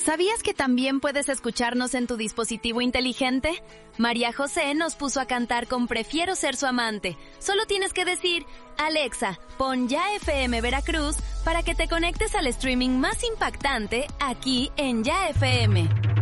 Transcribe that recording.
¿Sabías que también puedes escucharnos en tu dispositivo inteligente? María José nos puso a cantar con Prefiero ser su amante. Solo tienes que decir, Alexa, pon Ya FM Veracruz para que te conectes al streaming más impactante aquí en Ya FM.